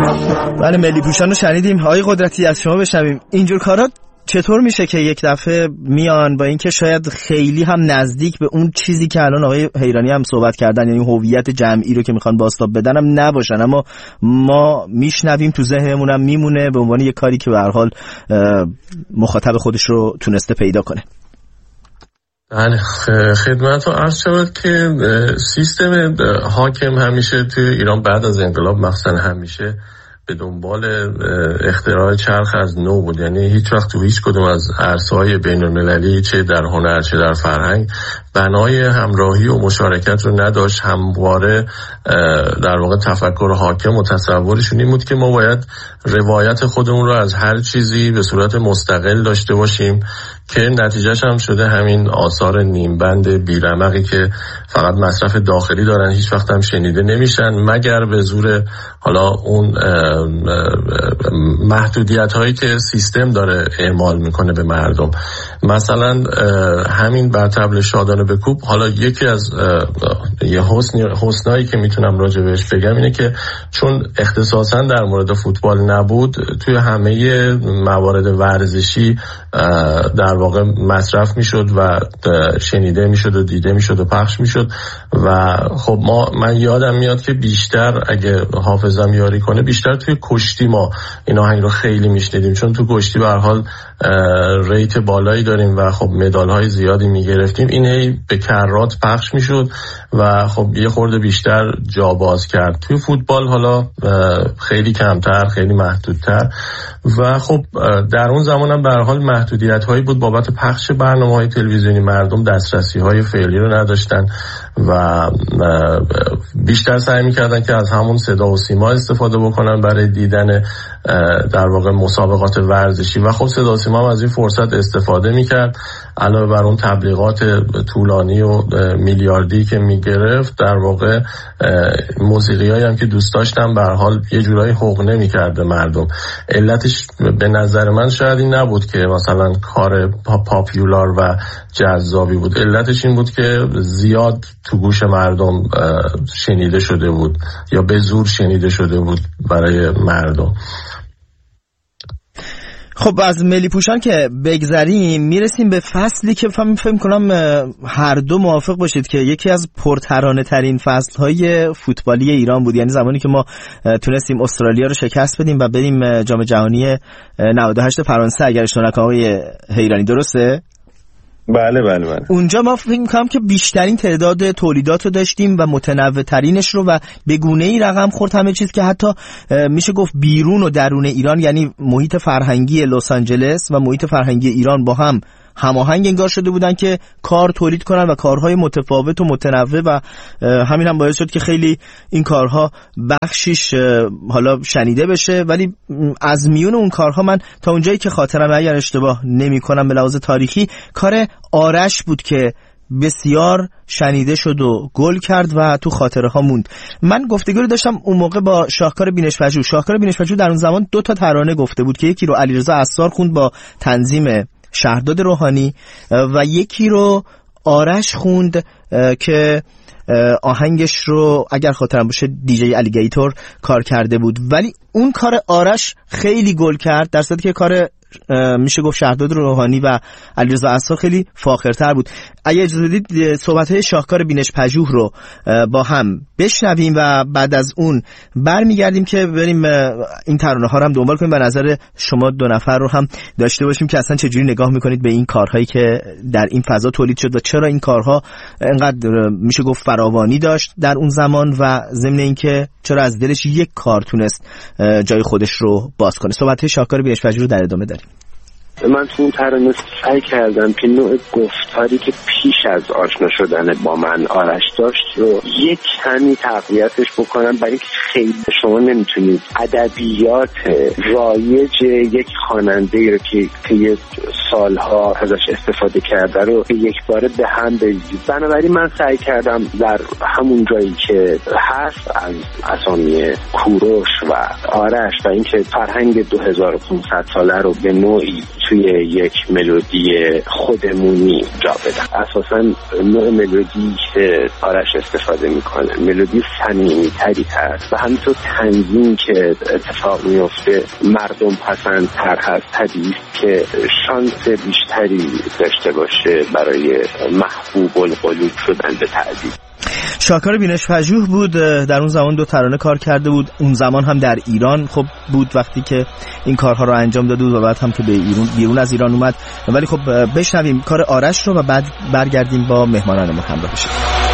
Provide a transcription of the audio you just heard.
بله، ملی پوشان رو شنیدیم. آقای قدرتی از شما بشنویم اینجور کارا چطور میشه که یک دفعه میان با اینکه شاید خیلی هم نزدیک به اون چیزی که الان آقای حیرانی هم صحبت کردن، یعنی هویت جمعی رو که میخوان بازتاب بدن هم نباشن، اما ما میشنویم تو ذهنمون هم میمونه به عنوان یک کاری که به هر حال مخاطب خودش رو تونسته پیدا کنه. بله، خدمت رو عرض شود که سیستم حاکم همیشه توی ایران بعد از انقلاب مثلا همیشه به دنبال اختراع چرخ از نو بود. یعنی هیچ وقت تو هیچ کدوم از عرصه‌های بین‌المللی چه در هنر چه در فرهنگ بنای همراهی و مشارکت رو نداشت. همواره در واقع تفکر حاکم و تصورشون این بود که ما باید روایت خودمون رو از هر چیزی به صورت مستقل داشته باشیم که نتیجهش هم شده همین آثار نیمبند بیرمقی که فقط مصرف داخلی دارن، هیچ وقت هم شنیده نمیشن مگر به زور حالا اون محدودیت هایی که سیستم داره اعمال میکنه به مردم. مثلا همین بر طبل شادانه بکوب، حالا یکی از یه حسنایی که میتونم راجع بهش بگم اینه که چون اختصاصا در مورد فوتبال نبود، توی همه موارد ورزشی در واقع مصرف میشد و شنیده میشد و دیده میشد و پخش میشد. و خب من یادم میاد که بیشتر اگه حافظم یاری کنه بیشتر توی کشتی ما این آهنگ رو خیلی میشنیدیم، چون تو کشتی به هر حال ریت بالایی داریم و خب مدال های زیادی میگرفتیم. این هی به کرات پخش میشد و خب یه خورده بیشتر جا باز کرد. توی فوتبال حالا خیلی کمتر، خیلی محدودتر و خب در اون زمان هم به هر حال محدودیت هایی بود بابت پخش برنامه‌های تلویزیونی. مردم دسترسی های فعلی رو نداشتن و بیشتر سعی میکردن که از همون صدا و سیما استفاده بکنن برای دیدن در واقع مسابقات ورزشی و خب صدا و سیما هم از این فرصت استفاده میکرد. علاوه بر اون تبلیغات طولانی و میلیاردی که میگرفت، در واقع موسیقیایی هم که دوست داشتم به هر حال یه جورایی حقنه میکرد مردم. علتش به نظر من شاید این نبود که مثلا کار پاپیولار و جذابی بود، علتش این بود که زیاد تو گوش مردم شنیده شده بود یا به زور شنیده شده بود برای مردم. خب از ملی پوشان که بگذریم میرسیم به فصلی که فهم کنم هر دو موافق باشید که یکی از پرترانه ترین فصلهای فوتبالی ایران بود، یعنی زمانی که ما تونستیم استرالیا رو شکست بدیم و بریم جام جهانی 98 فرانسه، اگر اشتباه نکنم آقای حیرانی، درسته؟ بله. اونجا ما فکر می‌کنم که بیشترین تعداد تولیدات رو داشتیم و متنوع ترینش رو و به گونه‌ای رقم خورد همه چیز که حتی میشه گفت بیرون و درون ایران، یعنی محیط فرهنگی لس آنجلس و محیط فرهنگی ایران با هم هماهنگ انگار شده بودن که کار تولید کنن و کارهای متفاوت و متنوع و همین هم باعث شد که خیلی این کارها بخشیش حالا شنیده بشه. ولی از میون اون کارها من تا اونجایی که خاطرم اگر اشتباه نمی کنم به لحاظ تاریخی کار آرش بود که بسیار شنیده شد و گل کرد و تو خاطره ها موند. من گفتگو رو داشتم اون موقع با شاهکار بینش-پژوه. شاهکار بینش-پژوه در اون زمان 2 تا ترانه گفته بود که یکی رو علیرضا عصار خوند با تنظیم شهرداد روحانی و یکی رو آرش خوند که آهنگش رو اگر خاطرم باشه دیجی الیگیتور کار کرده بود. ولی اون کار آرش خیلی گل کرد، در صورتی که کار میشه گفت شهرداد روحانی و علیرضا عصار خیلی فاخرتر بود. اگه اجازه بدید صحبت‌های شاهکار بینش-پژوه رو با هم بشنویم و بعد از اون برمیگردیم که بریم این ترانه ها رو هم دنبال کنیم و نظر شما 2 نفر رو هم داشته باشیم که اصلا چجوری نگاه میکنید به این کارهایی که در این فضا تولید شد و چرا این کارها انقدر میشه گفت فراوانی داشت در اون زمان و ضمن اینکه چرا از دلش یک کار تونست جای خودش رو باز کنه. صحبت‌های شاهکار بینش-پژوه رو در ادامه داریم. من تو اون ترانه سعی کردم که نوع گفتاری که پیش از آشنا شدن با من آرش داشت رو یک کمی تقویتش بکنم، برای اینکه خیلی شما نمیتونید ادبیات رایج یک خواننده رو که یه سالها ازش استفاده کرده رو یک باره به هم بریزید. بنابراین من سعی کردم در همون جایی که هست از اسامی کوروش و آرش و اینکه فرهنگ 2500 ساله رو به نوعی توی یک ملودی خودمونی جا بدم. اساساً نوع ملودی که آرش استفاده میکنه ملودی صمیمی‌تری هست و همینطور تنظیم که اتفاق میفته مردم پسندتر هست، طبیعی که شانس بیشتری داشته باشه برای محبوب القلوب شدن به تعدیل. شاکار بینش پژوه بود، در اون زمان 2 ترانه کار کرده بود، اون زمان هم در ایران خب بود وقتی که این کارها رو انجام داده بود و بعد هم که به بیرون از ایران اومد. ولی خب بشنویم کار آرش رو و بعد برگردیم با مهمانانمون همراه بشیم.